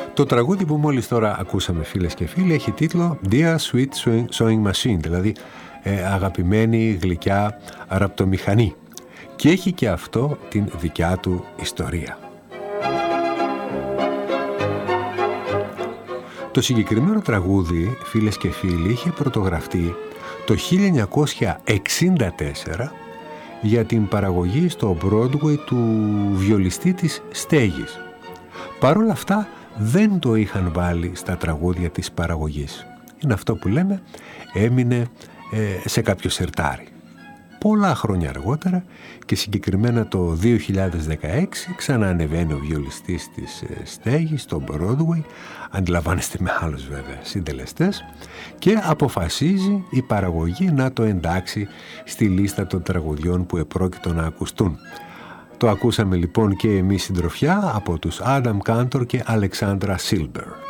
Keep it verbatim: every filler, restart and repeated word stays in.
Το τραγούδι που μόλις τώρα ακούσαμε, φίλες και φίλοι, έχει τίτλο Dear Sweet Sewing Machine, δηλαδή ε, αγαπημένη γλυκιά ραπτομηχανή, και έχει και αυτό την δικιά του ιστορία. Το συγκεκριμένο τραγούδι, φίλες και φίλοι, είχε πρωτογραφτεί το χίλια εννιακόσια εξήντα τέσσερα για την παραγωγή στο Broadway του βιολιστή της Στέγης. Παρ' όλα αυτά δεν το είχαν βάλει στα τραγούδια της παραγωγής. Είναι αυτό που λέμε, έμεινε ε, σε κάποιο σερτάρι. Πολλά χρόνια αργότερα, και συγκεκριμένα το δύο χιλιάδες δεκαέξι, ξαναανεβαίνει ο βιολιστής της ε, Στέγης στο Broadway, αντιλαμβάνεστε, με άλλους βέβαια συντελεστές, και αποφασίζει η παραγωγή να το εντάξει στη λίστα των τραγουδιών που επρόκειτο να ακουστούν. Το ακούσαμε λοιπόν και εμείς συντροφιά από τους Adam Cantor και Alexandra Silber.